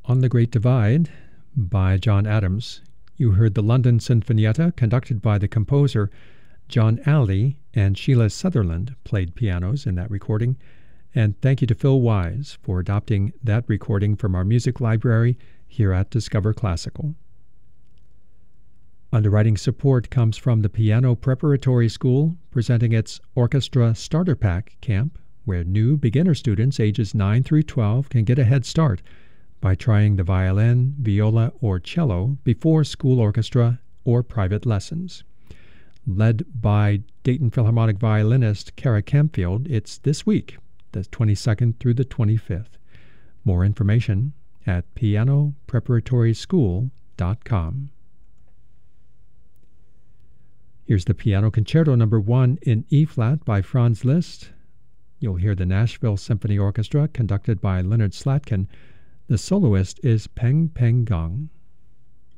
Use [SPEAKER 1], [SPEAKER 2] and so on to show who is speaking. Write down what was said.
[SPEAKER 1] On the Great Divide by John Adams. You heard the London Sinfonietta conducted by the composer John Alley, and Sheila Sutherland played pianos in that recording. And thank you to Phil Wise for adopting that recording from our music library here at Discover Classical. Underwriting support comes from the Piano Preparatory School, presenting its Orchestra Starter Pack Camp, where new beginner students ages 9 through 12 can get a head start by trying the violin, viola, or cello before school orchestra or private lessons. Led by Dayton Philharmonic violinist Kara Campfield, it's this week, the 22nd through the 25th. More information at pianopreparatoryschool.com. Here's the Piano Concerto No. 1 in E-flat by Franz Liszt. You'll hear the Nashville Symphony Orchestra conducted by Leonard Slatkin. The soloist is Peng Peng Gong.